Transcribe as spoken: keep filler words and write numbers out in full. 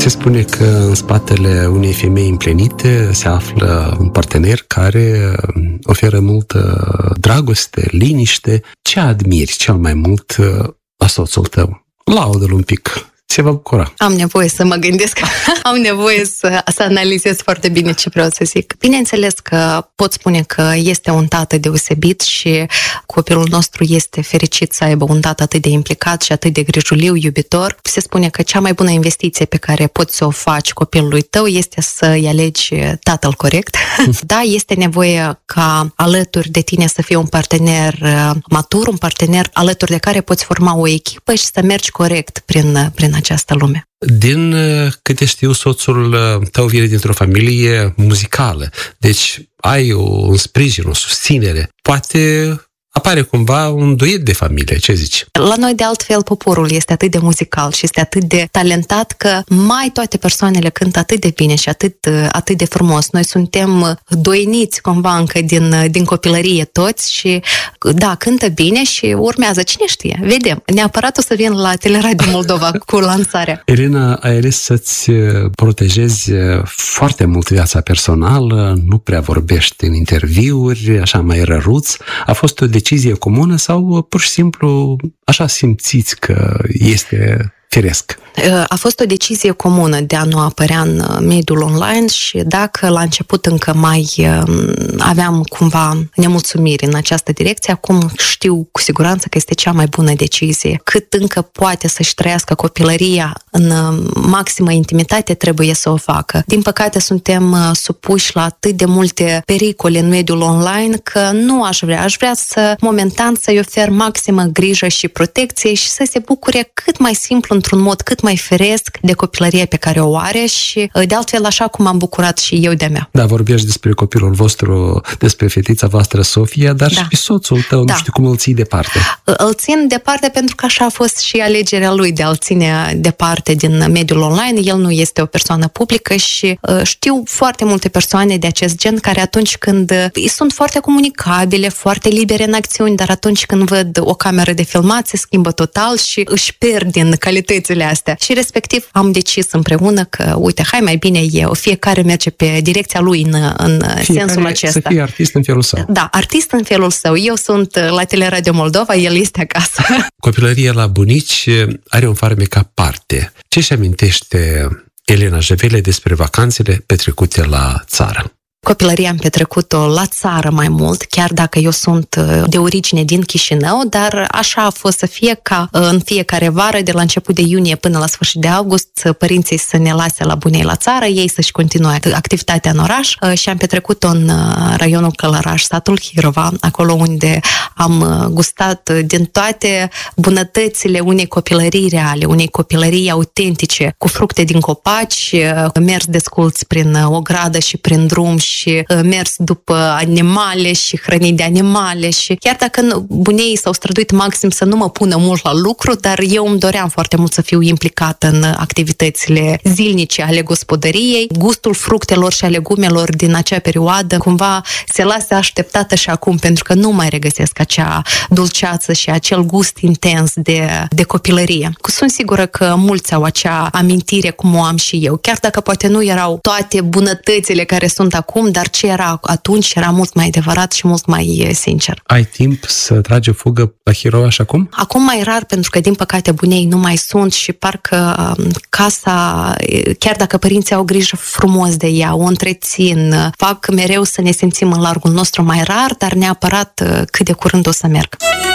Se spune că în spatele unei femei împlinite se află un partener care oferă multă dragoste, liniște. Ce admiri cel mai mult la soțul tău? Laudă-l un pic. Se va bucura. Am nevoie să mă gândesc, am nevoie să, să analizez foarte bine ce vreau să zic. Bineînțeles că pot spune că este un tată deosebit și copilul nostru este fericit să aibă un tată atât de implicat și atât de grijuliu, iubitor. Se spune că cea mai bună investiție pe care poți să o faci copilului tău este să-i alegi tatăl corect. Da, este nevoie ca alături de tine să fie un partener matur, un partener alături de care poți forma o echipă și să mergi corect prin, prin această lume. Din câte știu, soțul tău vine dintr-o familie muzicală, deci ai un sprijin, o susținere. Poate apare cumva un duet de familie, ce zici? La noi, de altfel, poporul este atât de muzical și este atât de talentat că mai toate persoanele cântă atât de bine și atât, atât de frumos. Noi suntem doiniți cumva încă din, din copilărie toți și da, cântă bine și urmează. Cine știe? Vedem. Neapărat o să vin la Teleradio Moldova cu lansarea. Irina, ai ales să-ți protejezi foarte mult viața personală, nu prea vorbești în interviuri, așa mai răruț. A fost o decizie comună sau pur și simplu așa simțiți că este firesc? A fost o decizie comună de a nu apărea în mediul online și dacă la început încă mai aveam cumva nemulțumiri în această direcție, acum știu cu siguranță că este cea mai bună decizie. Cât încă poate să-și trăiască copilăria în maximă intimitate, trebuie să o facă. Din păcate suntem supuși la atât de multe pericole în mediul online că nu aș vrea. Aș vrea să, momentan, să-i ofer maximă grijă și protecție și să se bucure cât mai simplu, într-un mod cât mai firesc de copilărie pe care o are și de altfel așa cum am bucurat și eu de-a mea. Da, vorbești despre copilul vostru, despre fetița voastră Sofia, dar da. Și soțul tău, da. Nu știu cum îl ții departe. Îl țin departe pentru că așa a fost și alegerea lui de a-l ține departe din mediul online. El nu este o persoană publică și știu foarte multe persoane de acest gen care atunci când sunt foarte comunicabile, foarte libere în acțiuni, dar atunci când văd o cameră de filmat se schimbă total și își pierd din calitățile astea. Și respectiv am decis împreună că, uite, hai mai bine eu, fiecare merge pe direcția lui în, în sensul acesta. Să fie artist în felul său. Da, artist în felul său. Eu sunt la Teleradio Moldova, el este acasă. Copilăria la bunici are un farmec aparte. Ce-și amintește Elena Jevele despre vacanțele petrecute la țară? Copilăria am petrecut-o la țară mai mult, chiar dacă eu sunt de origine din Chișinău, dar așa a fost să fie ca în fiecare vară, de la început de iunie până la sfârșit de august, părinții să ne lase la bunei la țară, ei să-și continue activitatea în oraș și am petrecut-o în raionul Călăraș, satul Hirova, acolo unde am gustat din toate bunătățile unei copilării reale, unei copilării autentice, cu fructe din copaci, mers desculți prin ogradă și prin drum și mers după animale și hrănit de animale și chiar dacă bunei s-au străduit maxim să nu mă pună mult la lucru, dar eu îmi doream foarte mult să fiu implicată în activitățile zilnice ale gospodăriei. Gustul fructelor și a legumelor din acea perioadă cumva se lasă așteptată și acum, pentru că nu mai regăsesc acea dulceață și acel gust intens de, de copilărie. Sunt sigură că mulți au acea amintire cum o am și eu, chiar dacă poate nu erau toate bunătățile care sunt acum, dar ce era atunci era mult mai adevărat și mult mai sincer. Ai timp să tragi o fugă la Hirovaș acum? Acum mai rar, pentru că din păcate bunei nu mai sunt și parcă casa, chiar dacă părinții au grijă frumos de ea, o întrețin, fac mereu să ne simțim în largul nostru mai rar, dar neapărat cât de curând o să merg.